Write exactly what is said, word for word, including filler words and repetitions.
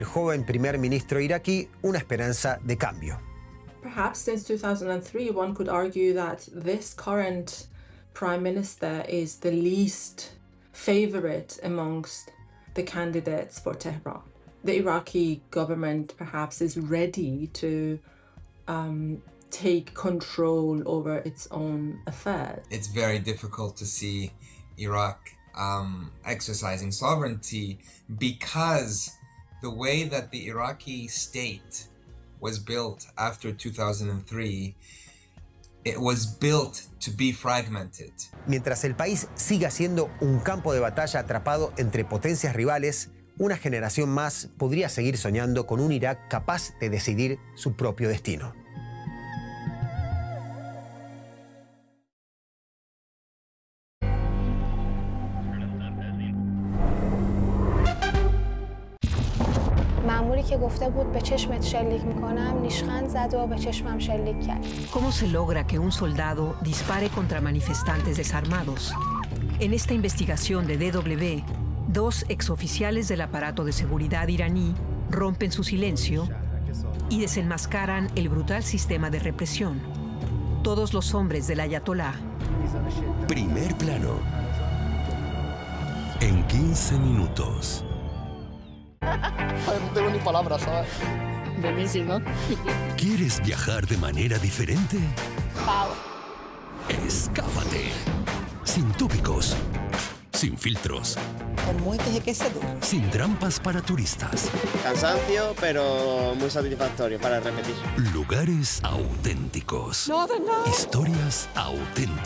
El joven primer ministro iraquí una esperanza de cambio. Perhaps since two thousand three, one could argue that this current prime minister is the least favorite amongst the candidates for Tehran. The Iraqi government perhaps is ready to um, take control over its own affairs. It's very difficult to see Iraq um, exercising sovereignty because the way that the Iraqi state was built after two thousand three, it was built to be fragmented. Mientras el país siga siendo un campo de batalla atrapado entre potencias rivales, una generación más podría seguir soñando con un Irak capaz de decidir su propio destino. مأموری که گفته بود به چشمت شلیک میکنم نیشخند زد و به چشمم شلیک کرد. ¿Cómo se logra que un soldado dispare contra manifestantes desarmados? En esta investigación de D W, dos exoficiales del aparato de seguridad iraní rompen su silencio y desenmascaran el brutal sistema de represión. Todos los hombres del ayatolá. Primer plano. En quince minutos. No tengo ni palabras, ¿sabes? Buenísimo. ¿Quieres viajar de manera diferente? Pau. Escápate. Sin tópicos. Sin filtros. Con muy enriquecedor. Sin trampas para turistas. Cansancio, pero muy satisfactorio para repetir. Lugares auténticos. No, no. Historias auténticas.